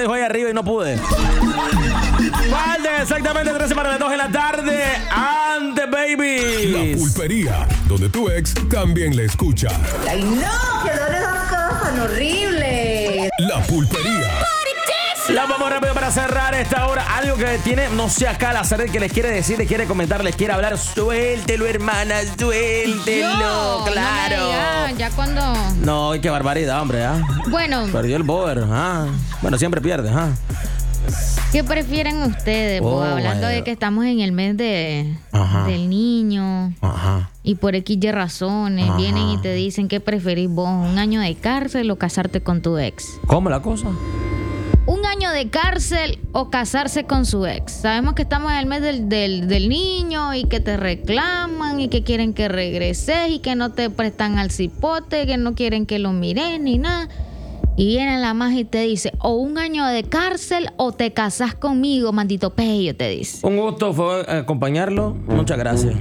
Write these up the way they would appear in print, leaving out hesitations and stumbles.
dijo ahí arriba y no pude. Falta exactamente 13 para las 2 de la tarde. ¡Ande, baby! La Pulpería, donde tu ex también la escucha. ¡Ay, no! ¡Que no esas cosas tan horribles! La Pulpería. La vamos rápido para cerrar esta hora. Algo que tiene, no sé, acá al hacer que les quiere decir, les quiere comentar, les quiere hablar. Suéltelo, hermana, suéltelo. Yo, claro. No me diga, ya cuando... No, qué barbaridad, hombre. Bueno, Perdió el boer. Bueno, siempre pierde. ¿qué prefieren ustedes? Hablando de que estamos en el mes del niño. Ajá. Y por X y razones vienen y te dicen ¿qué preferís vos? ¿Un año de cárcel o casarte con tu ex? ¿Cómo la cosa? ¿Un año de cárcel o casarse con su ex? Sabemos que estamos en el mes del niño y que te reclaman y que quieren que regreses y que no te prestan al cipote, que no quieren que lo mires ni nada. Y viene la magia y te dice, o un año de cárcel o te casas conmigo, maldito pello, te dice. Un gusto fue acompañarlo. Muchas gracias.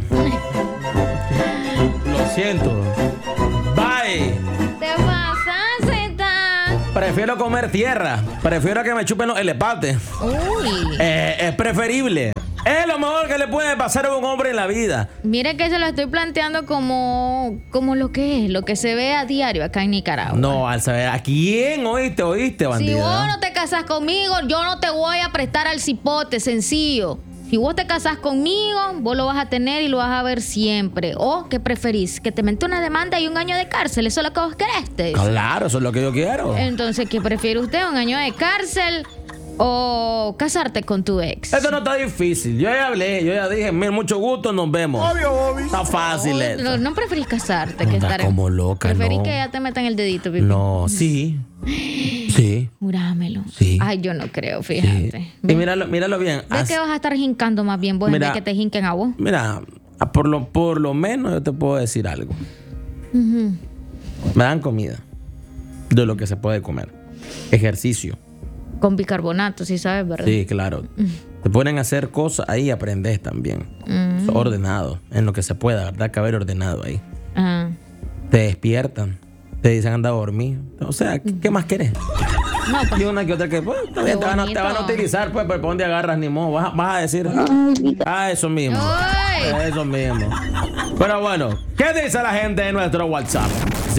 Lo siento. Bye. Te pasaste, Prefiero comer tierra. Prefiero que me chupen el epate. Uy. Es preferible. Es lo mejor que le puede pasar a un hombre en la vida. Mire que se lo estoy planteando como lo que es, lo que se ve a diario acá en Nicaragua. No, al saber a quién oíste, bandida. Si vos no te casas conmigo, yo no te voy a prestar al cipote, sencillo. Si vos te casas conmigo, vos lo vas a tener y lo vas a ver siempre. ¿O qué preferís? ¿Que te mente una demanda y un año de cárcel? ¿Eso es lo que vos querés? Te dice. Claro, eso es lo que yo quiero. Entonces, ¿qué prefiere usted? ¿Un año de cárcel o casarte con tu ex? Esto no está difícil. Yo ya hablé, yo ya dije, mira, mucho gusto, nos vemos. Obvio. Está fácil esto. No preferís casarte No, que está estar... como loca, Preferís no. que ya te metan el dedito, pipi. No, sí. Sí. Jurámelo. Sí. Ay, yo no creo, fíjate. Sí. Y míralo bien. ¿De qué vas a estar jincando más bien vos en vez que te jinquen a vos? Mira, por lo menos yo te puedo decir algo. Me dan comida de lo que se puede comer. Ejercicio. Con bicarbonato, sí sabes, ¿verdad? Sí, claro. Te ponen a hacer cosas ahí, aprendes también. Ordenado, en lo que se pueda, ¿verdad? Que haber ordenado ahí. Ajá. Te despiertan, te dicen anda a dormir. O sea, ¿qué más querés? No, pues, Y una que otra que pues, también te van a utilizar, pues, pero ¿por dónde agarras ni modo? Vas a decir, eso mismo. ¡Ay! Eso mismo. Pero bueno, ¿qué dice la gente en nuestro WhatsApp?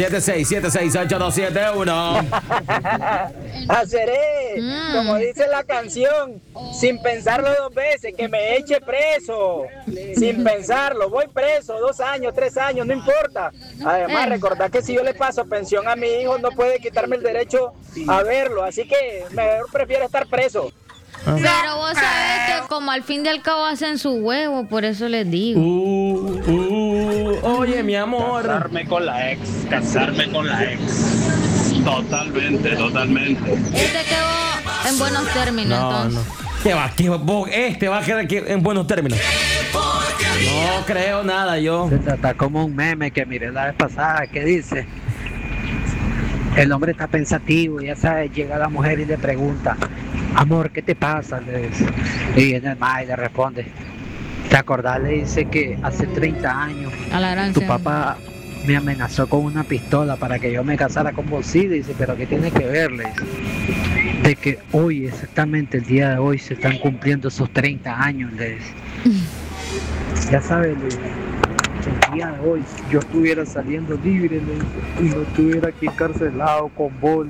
76768271. Haceré, como dice la canción, sin pensarlo 2 veces, que me eche preso. Sin pensarlo, voy preso 2 años, 3 años, no importa. Además, recordad que si yo le paso pensión a mi hijo, no puede quitarme el derecho a verlo. Así que mejor prefiero estar preso. Pero vos sabés que como al fin y al cabo hacen su huevo, por eso les digo. Oye, mi amor. Casarme con la ex. Totalmente. Este quedó en buenos términos, entonces. ¿Qué va? Este va a quedar en buenos términos. No creo nada yo. Está como un meme que miré la vez pasada que dice: el hombre está pensativo, ya sabes, llega la mujer y le pregunta, amor, ¿qué te pasa? Le dice. Y viene el mae y le responde, ¿te acordás? Le dice que hace 30 años A la gran tu señora. papá me amenazó con una pistola para que yo me casara con vos. Sí, dice, pero ¿qué tiene que ver? Le dice, de que hoy, exactamente el día de hoy, se están cumpliendo esos 30 años, le dice. Ya sabes, le dice, el día de hoy yo estuviera saliendo libre, le dice, y no estuviera aquí encarcelado con vos.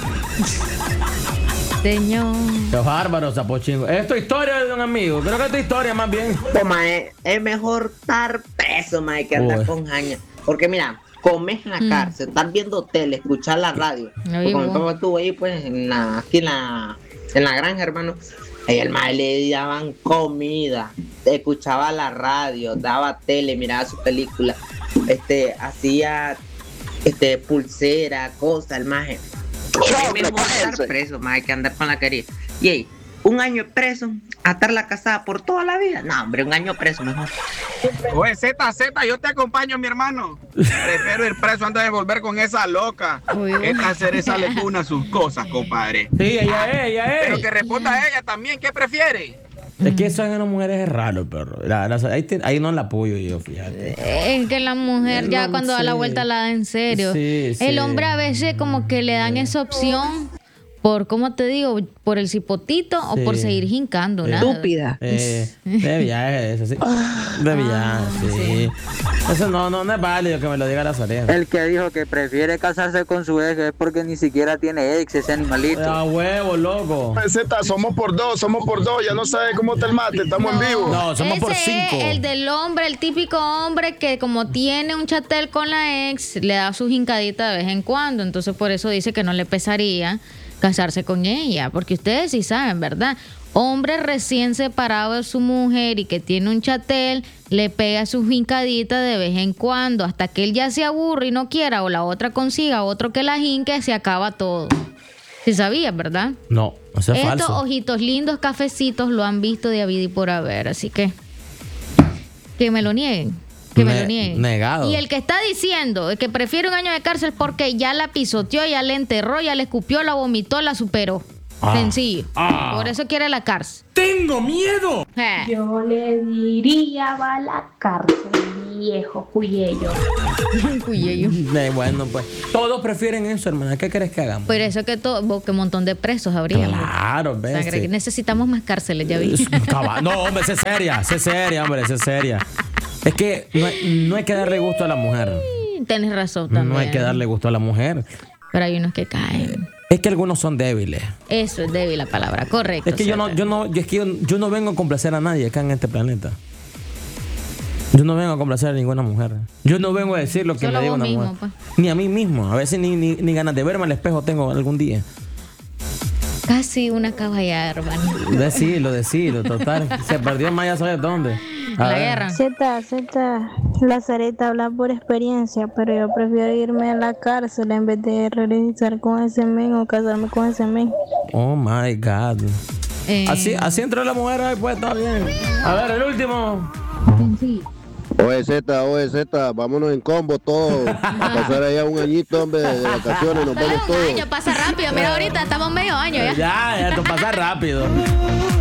Señor. Qué bárbaro, Zapochingo. Es tu historia de un amigo. Creo que es tu historia más bien. Pues, mae, es mejor estar preso, mae, que andar con jaña. Porque mira, comes en la cárcel, estás viendo tele, escuchar la radio. Porque cuando papá estuvo ahí, pues, aquí en la granja, hermano, ahí el mae le daban comida, escuchaba la radio, daba tele, miraba su película, hacía pulsera, cosas, el mae. Es mejor estar preso, mae, que andar con la querida. Y ahí, 1 año preso, atarla casada por toda la vida. No, hombre, 1 año preso mejor. Oye, Z, yo te acompaño, mi hermano. Prefiero ir preso antes de volver con esa loca. Esta cereza le pone sus cosas, compadre. Sí, ella es. Pero que responda a ella también, ¿qué prefiere? Es que eso en las mujeres es raro, perro. Ahí no la apoyo yo, fíjate. Es que la mujer ya cuando da la vuelta la da en serio. Sí. El hombre a veces como que le dan esa opción por, ¿cómo te digo? Por el cipotito o por seguir jincando. Estúpida. De viaje, eso sí. De viaje, sí. Eso no es válido que me lo diga la Zaret. El que dijo que prefiere casarse con su ex es porque ni siquiera tiene ex ese animalito. A huevo, loco. Peseta, somos por dos, ya no sabes cómo te el mate, estamos en vivo. No, somos por 5. Es el del hombre, el típico hombre que como tiene un chatel con la ex, le da su jincadita de vez en cuando. Entonces por eso dice que no le pesaría casarse con ella, porque ustedes sí saben, ¿verdad? Hombre recién separado de su mujer y que tiene un chatel, le pega su jincadita de vez en cuando, hasta que él ya se aburre y no quiera, o la otra consiga otro que la jinque, se acaba todo. ¿Sí sabías, verdad? No, eso es Estos falso. ojitos lindos, cafecitos, lo han visto de habido y por haber, así que me lo nieguen. Que me lo nieguen. Negado. Y el que está diciendo que prefiere un año de cárcel porque ya la pisoteó, ya le enterró, ya le escupió, la vomitó, la superó. Sencillo. Por eso quiere la cárcel. ¡Tengo miedo! Yo le diría va a la cárcel, viejo cuyello. Cuyello. Bueno, pues todos prefieren eso, hermana. ¿Qué querés que hagamos? Por eso que que un montón de presos habría. Claro, ves. Necesitamos más cárceles, ya vi. No, hombre, sé seria, hombre, sé seria. Es que no hay que darle gusto a la mujer. Tienes razón también. No hay que darle gusto a la mujer. Pero hay unos que caen. Es que algunos son débiles. Eso es débil la palabra, correcto. Es que yo no vengo a complacer a nadie acá en este planeta. Yo no vengo a complacer a ninguna mujer. Yo no vengo a decir lo que solo me diga una mismo, mujer. pues. Ni a mí mismo. A veces ni ganas de verme al espejo tengo algún día. Casi una caballada, hermano. Decilo, total. Se perdió más, ya sabes dónde. La guerra. Z, la Zareta habla por experiencia, pero yo prefiero irme a la cárcel en vez de regresar con ese men o casarme con ese men. Oh my God. Así entró la mujer ahí, pues está bien. A ver, el último. Oye Z, vámonos en combo todos. A pasar allá un añito, hombre, de vacaciones, nos vamos todos. Un año pasa rápido, mira ahorita estamos medio año ya. Ya, esto pasa rápido.